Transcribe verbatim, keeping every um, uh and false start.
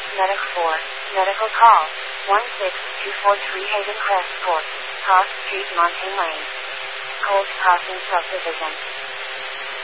Medic four. Medical call. one six two four three Haven Crest Court. Cross Street, Montaigne Lane. Cold Crossing Subdivision.